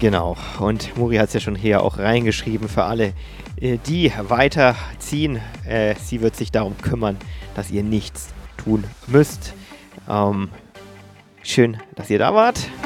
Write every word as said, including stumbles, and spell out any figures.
Genau, und Muri hat es ja schon hier auch reingeschrieben für alle, äh, die weiterziehen. Äh, sie wird sich darum kümmern, dass ihr nichts tun müsst. Ähm, schön, dass ihr da wart.